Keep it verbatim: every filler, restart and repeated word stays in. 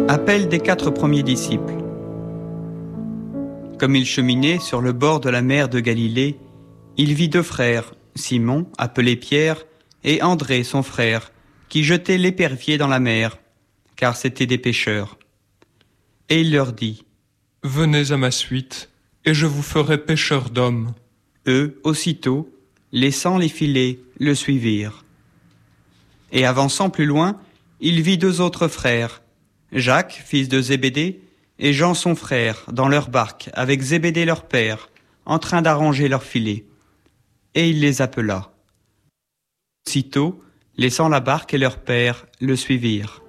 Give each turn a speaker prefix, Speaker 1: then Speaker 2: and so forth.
Speaker 1: Appel des quatre premiers disciples. Comme il cheminait sur le bord de la mer de Galilée, il vit deux frères, Simon, appelé Pierre, et André, son frère, qui jetaient l'épervier dans la mer, car c'étaient des pêcheurs. Et il leur dit : «
Speaker 2: Venez à ma suite, et je vous ferai pêcheurs d'hommes. »
Speaker 1: Eux, aussitôt, laissant les filets, le suivirent. Et avançant plus loin, il vit deux autres frères, Jacques, fils de Zébédée, et Jean son frère, dans leur barque, avec Zébédée leur père, en train d'arranger leurs filets. Et il les appela. Aussitôt, laissant la barque et leur père, le suivirent.